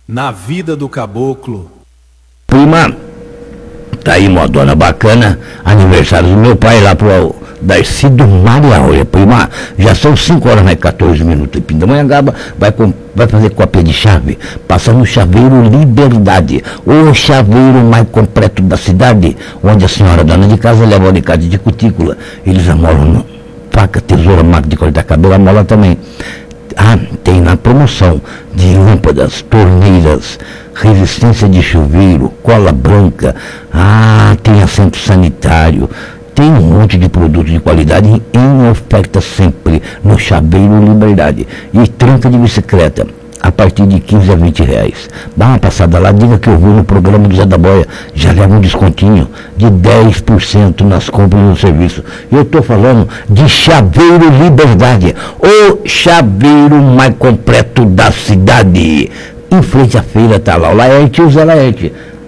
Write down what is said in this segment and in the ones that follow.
na vida do caboclo. Prima, tá aí uma dona bacana, aniversário do meu pai lá pro Darcy do Mariaoia. Prima, já são 5 horas, mais 14 minutos. Pindamonhangaba vai fazer cópia de chave, passa no chaveiro Liberdade, o chaveiro mais completo da cidade, onde a senhora dona de casa leva o alicate de cutícula. Eles amolam faca, tesoura, máquina de cortar cabelo, amola também. Ah, tem na promoção de lâmpadas, torneiras, resistência de chuveiro, cola branca. Ah, tem assento sanitário. Tem um monte de produtos de qualidade em oferta sempre no Chaveiro Liberdade. E tranca de bicicleta a partir de 15 a 20 reais. Dá uma passada lá, diga que eu vou no programa do Zé da Boia. Já leva um descontinho de 10% nas compras do serviço. Eu estou falando de Chaveiro Liberdade, o chaveiro mais completo da cidade. Em frente à feira está lá o Laerte e o Zé Laerte.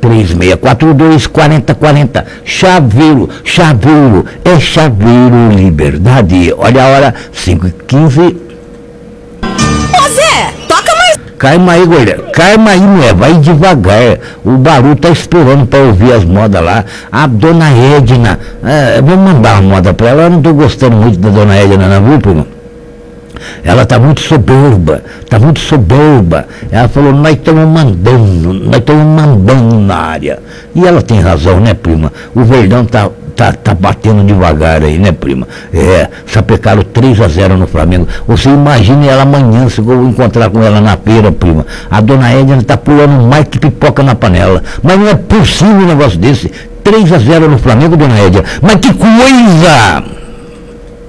3642-4040. Chaveiro, é Chaveiro Liberdade. Olha a hora, 5h15. Ô Zé, toca mais. Calma aí, goleiro. Calma aí, mulher. Vai devagar. O Baru tá esperando pra ouvir as modas lá. A dona Edna. Vou mandar uma moda pra ela. Eu não tô gostando muito da dona Edna, não, viu, primo? Ela está muito soberba. Ela falou, nós estamos mandando na área. E ela tem razão, né, prima? O Verdão tá batendo devagar aí, né, prima? Sapecaram 3-0 no Flamengo. Você imagine ela amanhã, se eu vou encontrar com ela na feira, prima. A dona Edna tá pulando mais que pipoca na panela. Mas não é possível um negócio desse. 3-0 no Flamengo, dona Edna. Mas que coisa!